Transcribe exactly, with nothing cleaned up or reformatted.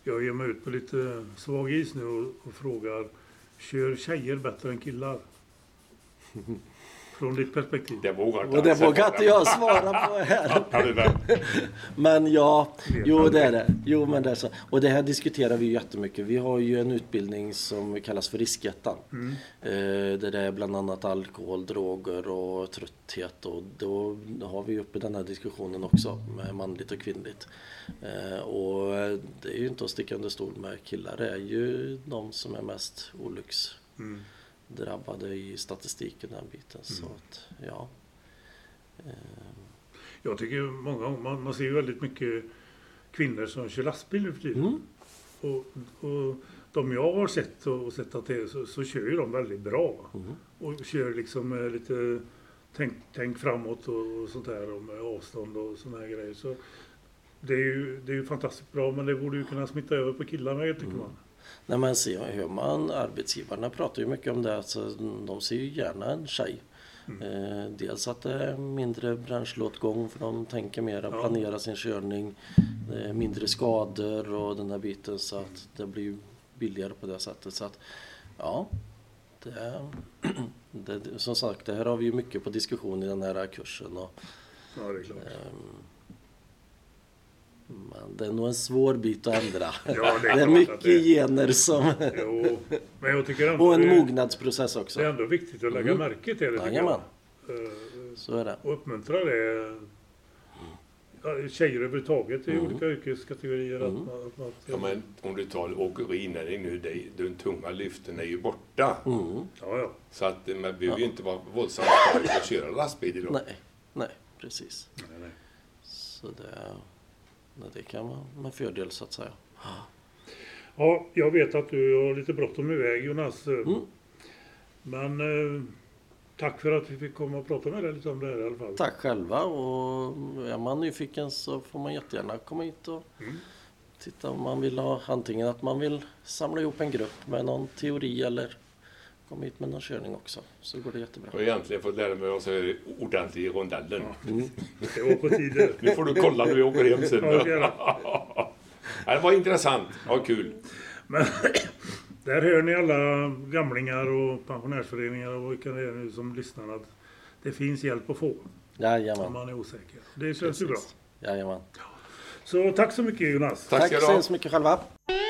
Jag ger mig ut på lite svag is nu och, och frågar, kör tjejer bättre än killar? Från ditt perspektiv. Det vågar och det vågar inte jag svara på här. Men ja, jo det är det. Jo, men det är så. Och det här diskuterar vi jättemycket. Vi har ju en utbildning som kallas för riskettan. Mm. Eh, där det är bland annat alkohol, droger och trötthet. Och då har vi uppe den här diskussionen också med manligt och kvinnligt. Eh, och det är ju inte att sticka under stol med killar. Det är ju de som är mest olycks. Mm. drabbade i statistiken den biten. Mm. Så att, ja. Eh. Jag tycker många man, man ser ju väldigt mycket kvinnor som kör lastbil nu för tiden. Mm. Och, och de jag har sett och, och sett att det är, så, så kör ju de väldigt bra. Mm. Och kör liksom lite tänk, tänk framåt och, och sånt där och med avstånd och såna här grejer. Så det är ju, det är ju fantastiskt bra, men det borde ju kunna smitta över på killarna, tycker mm. man. När man ser, hör man, arbetsgivarna pratar ju mycket om det, alltså, de ser ju gärna en tjej. Mm. Eh, dels att det är mindre bränsleåtgång för de tänker mer att ja. planera sin körning, eh, mindre skador och den här biten, så att det blir billigare på det sättet. Så att ja, det, det, som sagt, det här har vi ju mycket på diskussion i den här kursen. Och, ja, det är klart. Eh, Men det är nog en svår bit att ändra. Ja, det, är det är mycket det... gener som... Jo, men jag tycker ändå och en det, mognadsprocess också. Det är ändå viktigt att lägga mm. märke till det. Jajamän. Så är det. Och uppmuntra det. Ja, tjejer överhuvudtaget i mm. olika yrkeskategorier. Mm. Att man, att man, ja, men om du tar åkerinäring nu, det, de tunga lyften är ju borta. Mm. Ja, ja. Så att man behöver ja. ju inte vara våldsamt stark att köra lastbil idag. Nej, nej, precis. Nej, nej. Så det... Det kan vara med fördel, så att säga. Ja, jag vet att du har lite bråttom iväg, Jonas. Mm. Men eh, tack för att vi fick komma och prata med dig lite om det här i alla fall. Tack själva, och är man nyfiken så får man jättegärna komma hit och mm. titta om man vill ha, antingen att man vill samla ihop en grupp med någon teori eller komma hit med någon körning också, så går det jättebra. Jag har egentligen fått lära mig att göra ordentligt i rondellen. Ja. Mm. Det var på tiden. Nu får du kolla när vi åker hem sen. Ja, det var intressant. Ja, kul. Men där hör ni alla gamlingar och pensionärsföreningar och vilka det är nu som lyssnar, att det finns hjälp att få. Jajamän. Om man är osäker. Det känns ju bra. Jajamän. Så tack så mycket, Jonas. Tack, tack så mycket själva.